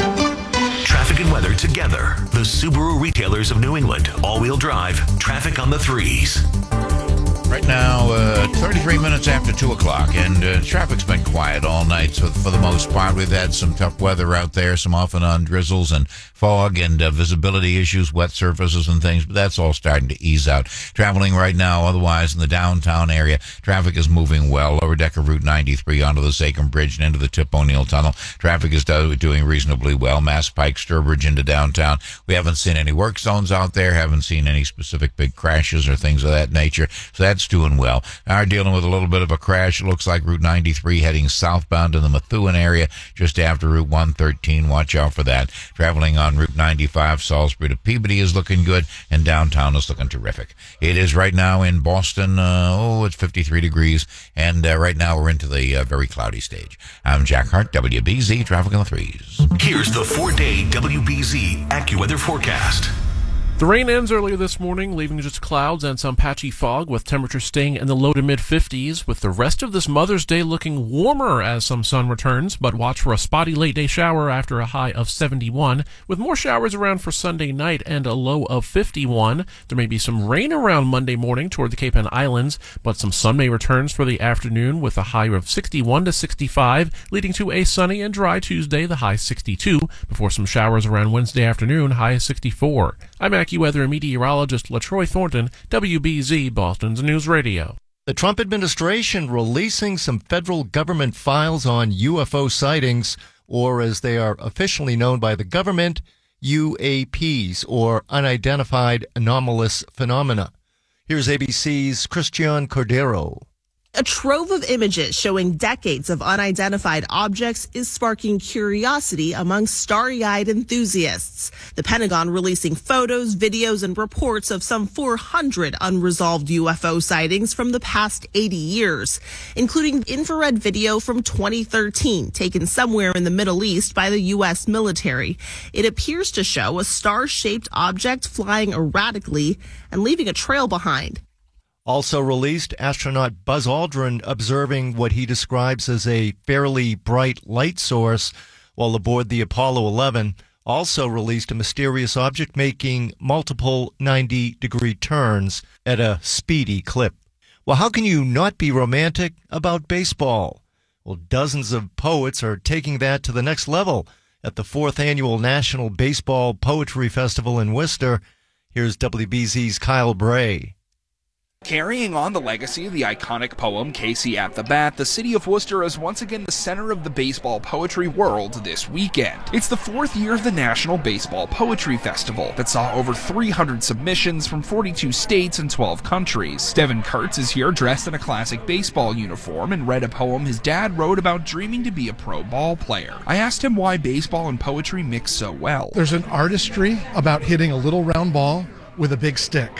Traffic and weather together. The Subaru retailers of New England. All-wheel drive. Traffic on the 3s. Right now, 33 minutes after 2 o'clock, and traffic's been quiet all night, so for the most part. We've had some tough weather out there, some off and on drizzles and fog and visibility issues, wet surfaces and things, but that's all starting to ease out. Traveling right now, otherwise, in the downtown area, traffic is moving well. Lower deck of Route 93 onto the Sachem Bridge and into the Tip O'Neill Tunnel. Traffic is doing reasonably well. Mass Pike, Sturbridge into downtown. We haven't seen any work zones out there, haven't seen any specific big crashes or things of that nature, so that's doing well. Are dealing with a little bit of a crash. It looks like Route 93 heading southbound in the Methuen area, just after Route 113. Watch out for that. Traveling on Route 95, Salisbury to Peabody is looking good, and downtown is looking terrific. It is right now in Boston, it's 53 degrees, and right now we're into the very cloudy stage. I'm Jack Hart, WBZ, Traffic on the 3s. Here's the 4-day WBZ AccuWeather forecast. The rain ends earlier this morning, leaving just clouds and some patchy fog, with temperatures staying in the low to mid-50s, with the rest of this Mother's Day looking warmer as some sun returns, but watch for a spotty late-day shower after a high of 71, with more showers around for Sunday night and a low of 51. There may be some rain around Monday morning toward the Cape Ann Islands, but some sun may return for the afternoon with a high of 61 to 65, leading to a sunny and dry Tuesday, the high 62, before some showers around Wednesday afternoon, high 64. I'm AccuWeather meteorologist LaTroy Thornton, WBZ, Boston's News Radio. The Trump administration releasing some federal government files on UFO sightings, or as they are officially known by the government, UAPs, or Unidentified Anomalous Phenomena. Here's ABC's Christian Cordero. A trove of images showing decades of unidentified objects is sparking curiosity among starry-eyed enthusiasts. The Pentagon releasing photos, videos, and reports of some 400 unresolved UFO sightings from the past 80 years, including infrared video from 2013 taken somewhere in the Middle East by the U.S. military. It appears to show a star-shaped object flying erratically and leaving a trail behind. Also released, astronaut Buzz Aldrin observing what he describes as a fairly bright light source while aboard the Apollo 11. Also released a mysterious object making multiple 90-degree turns at a speedy clip. Well, how can you not be romantic about baseball? Well, dozens of poets are taking that to the next level at the 4th Annual National Baseball Poetry Festival in Worcester. Here's WBZ's Kyle Bray. Carrying on the legacy of the iconic poem Casey at the Bat, the city of Worcester is once again the center of the baseball poetry world this weekend. It's the 4th year of the National Baseball Poetry Festival that saw over 300 submissions from 42 states and 12 countries. Devin Kurtz is here dressed in a classic baseball uniform and read a poem his dad wrote about dreaming to be a pro ball player. I asked him why baseball and poetry mix so well. There's an artistry about hitting a little round ball with a big stick.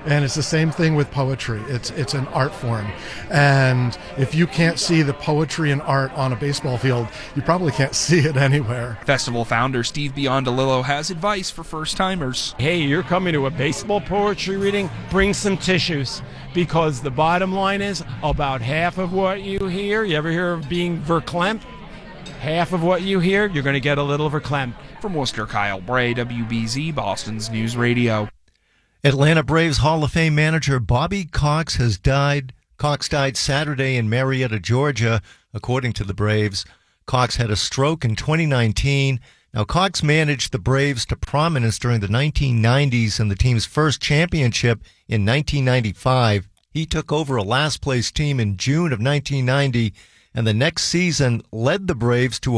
And it's the same thing with poetry. It's an art form. And if you can't see the poetry and art on a baseball field, you probably can't see it anywhere. Festival founder Steve Biondolillo has advice for first-timers. Hey, you're coming to a baseball poetry reading? Bring some tissues. Because the bottom line is about half of what you hear, you ever hear of being verklempt? Half of what you hear, you're going to get a little verklempt. From Worcester, Kyle Bray, WBZ, Boston's News Radio. Atlanta Braves Hall of Fame manager Bobby Cox has died. Cox died Saturday in Marietta, Georgia, according to the Braves. Cox had a stroke in 2019. Now, Cox managed the Braves to prominence during the 1990s and the team's first championship in 1995. He took over a last-place team in June of 1990, and the next season led the Braves to a